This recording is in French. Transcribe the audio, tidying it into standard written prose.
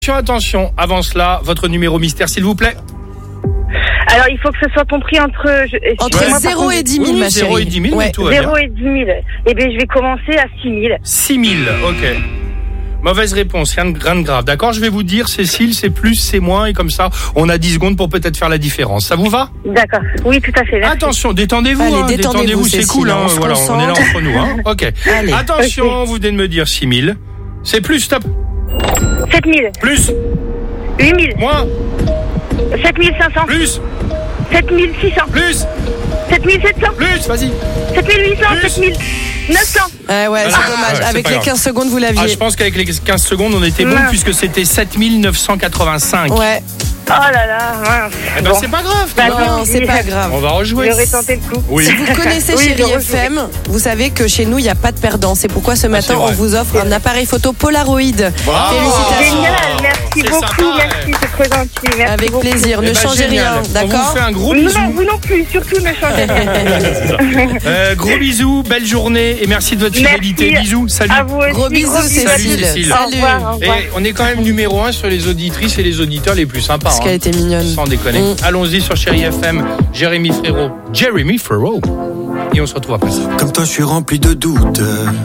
Attention, avant cela, votre numéro mystère, s'il vous plaît. Alors, il faut que ce soit compris entre 0 et 10 000, ma chérie. 0 et 10 000, Ouais. tout va bien. 0 et 10 000. Eh bien, je vais commencer à 6 000. 6 000, ok. Mauvaise réponse, rien de grave. D'accord, je vais vous dire, Cécile, c'est plus, c'est moins, et comme ça, on a 10 secondes pour peut-être faire la différence. Ça vous va ? D'accord. Oui, tout à fait. Merci. Attention, détendez-vous, Allez, détendez-vous, c'est Cécile, cool, hein, on se voilà, on est là concentre. entre nous, hein. Ok. Allez. Attention, Ok. vous venez de me dire 6 000. C'est plus, stop. 7 000. Plus, 8 000. moins, 7 500. plus, 7 600. plus, 7 700. plus, vas-y. 7 800. Plus. 7 900. Ouais, Voilà. c'est dommage. Ouais, c'est Avec pas les grave. 15 secondes, vous Ah, l'aviez. je pense qu'avec les 15 secondes, on était bon Ouais. puisque c'était 7 985. Ouais. Oh là là. Mince. Eh ben, Bon. c'est pas grave. Bah, Non, c'est pas grave. On va rejouer. J'aurais tenté le coup. Oui. Si vous connaissez Oui, Chérie je rejoue. FM, vous savez que chez nous, il n'y a pas de perdant. C'est pourquoi ce matin, c'est vrai. on vous offre un appareil photo Polaroid. Bravo. Félicitations. Génial. Merci C'est beaucoup. sympa, Merci. C'est trop gentil. Merci Avec beaucoup. plaisir. Eh Ne ben, changez génial. rien, On d'accord vous fait un gros Non, bisou. vous non plus. Surtout ne changez rien. Gros bisous, belle journée et merci de votre fidélité. Merci. Bisous, salut. À vous aussi. Gros bisous, Salut, Cécile. Cécile. Au revoir. Au revoir. Et on est quand même numéro 1 sur les auditrices et les auditeurs les plus sympas. Parce qu'elle était mignonne. Sans déconner. Allons-y sur Chérie FM, Jérémy Frérot. Et on se retrouve après ça. Comme toi, je suis rempli de doutes.